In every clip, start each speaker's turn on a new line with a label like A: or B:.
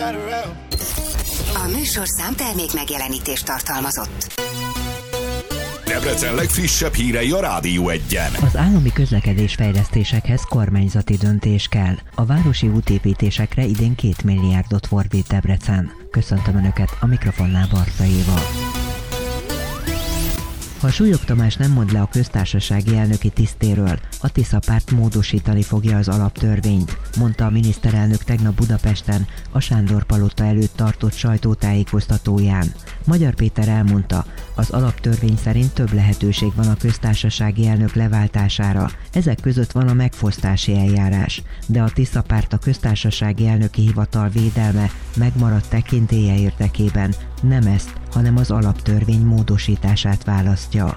A: A műsorszám termék megjelenítést tartalmazott.
B: Debrecen legfrissebb hírei a Rádió Egyen.
C: Az állami közlekedésfejlesztésekhez kormányzati döntés kell. A városi útépítésekre idén 2 milliárdot fordít Debrecen. Köszöntöm Önöket, a mikrofonnál Barta Éva. Ha Súlyog Tamás nem mond le a köztársasági elnöki tisztéről, a Tisza párt módosítani fogja az alaptörvényt, mondta a miniszterelnök tegnap Budapesten a Sándor-palota előtt tartott sajtótájékoztatóján. Magyar Péter elmondta, az alaptörvény szerint több lehetőség van a köztársasági elnök leváltására, ezek között van a megfosztási eljárás, de a Tisza párt a köztársasági elnöki hivatal védelme megmaradt tekintélye érdekében nem ezt, hanem az alaptörvény módosítását választja.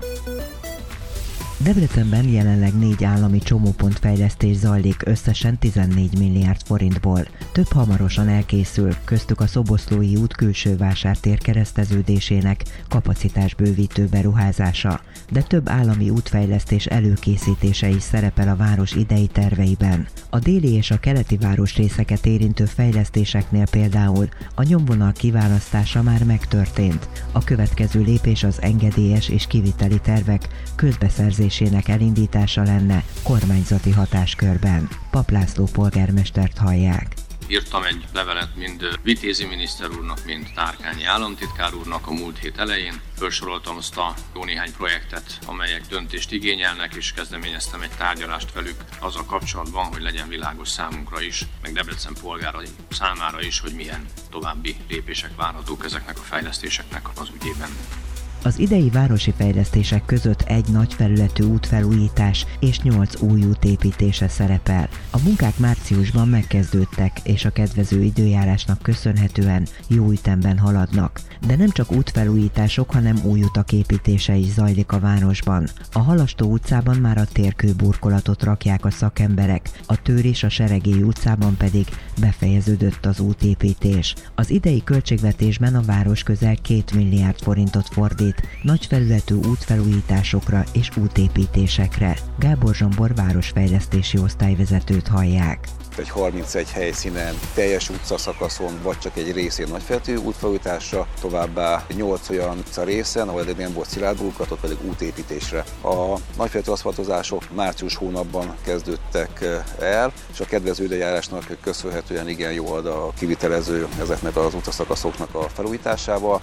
C: Debrecenben jelenleg 4 állami csomópontfejlesztés zajlik összesen 14 milliárd forintból. Több hamarosan elkészül, köztük a Szoboszlói út külső vásártér kereszteződésének kapacitásbővítő beruházása, de több állami útfejlesztés előkészítése is szerepel a város idei terveiben. A déli és a keleti városrészeket érintő fejlesztéseknél például a nyomvonal kiválasztása már megtörtént. A következő lépés az engedélyes és kiviteli tervek közbeszerzésének elindítása lenne kormányzati hatáskörben. Pap László polgármestert hallják.
D: Írtam egy levelet mind Vitézi miniszter úrnak, mind Tárkányi államtitkár úrnak a múlt hét elején. Felsoroltam azt a jó néhány projektet, amelyek döntést igényelnek, és kezdeményeztem egy tárgyalást velük azzal kapcsolatban, hogy legyen világos számunkra is, meg Debrecen polgárai számára is, hogy milyen további lépések várhatók ezeknek a fejlesztéseknek az ügyében.
C: Az idei városi fejlesztések között egy nagy felületű útfelújítás és 8 új út építése szerepel. A munkák márciusban megkezdődtek, és a kedvező időjárásnak köszönhetően jó ütemben haladnak. De nem csak útfelújítások, hanem új utak építése is zajlik a városban. A Halastó utcában már a térkőburkolatot rakják a szakemberek, a Tőr és a Seregély utcában pedig befejeződött az útépítés. Az idei költségvetésben a város közel 2 milliárd forintot fordít nagy felületű útfelújításokra és útépítésekre. Gábor Zsombor városfejlesztési osztályvezetőt hallják.
E: Egy 31 helyszínen, teljes utcaszakaszon, vagy csak egy részén nagyfelületű útfelújításra, továbbá 8 olyan utca részen, ahol eddig nem volt szilárd burkolatot, pedig útépítésre. A nagyfelületű aszfaltozások március hónapban kezdődtek el, és a kedvező időjárásnak köszönhetően igen jó ad a kivitelező ezeknek az utcaszakaszoknak a felújításával.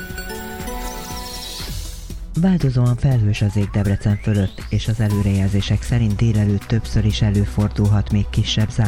C: Változóan felhős az ég Debrecen fölött, és az előrejelzések szerint délelőtt többször is előfordulhat még kisebb